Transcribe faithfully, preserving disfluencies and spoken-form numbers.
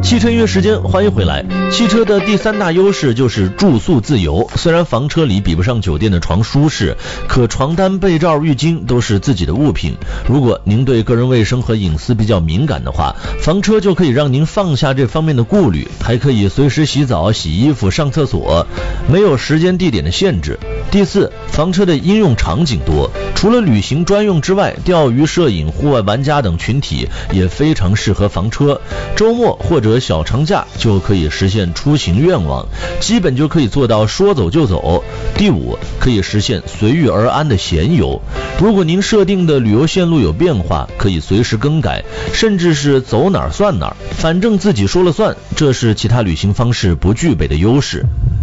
汽车音乐时间，欢迎回来。汽车的第三大优势就是住宿自由。虽然房车里比不上酒店的床舒适，可床单、被罩、浴巾都是自己的物品。如果您对个人卫生和隐私比较敏感的话，房车就可以让您放下这方面的顾虑，还可以随时洗澡、洗衣服、上厕所，没有时间地点的限制。第四，房车的应用场景多，除了旅行专用之外，钓鱼、摄影、户外玩家等群体也非常适合房车。周末或者小长假就可以实现出行愿望，基本就可以做到说走就走。第五，可以实现随遇而安的闲游。如果您设定的旅游线路有变化，可以随时更改，甚至是走哪儿算哪儿，反正自己说了算，这是其他旅行方式不具备的优势。